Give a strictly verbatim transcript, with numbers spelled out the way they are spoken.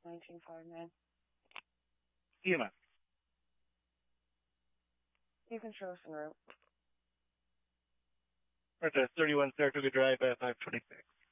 nineteen forty-nine. E M S. You can show us en route. Right, that's thirty-one Saratoga Drive at five twenty-six.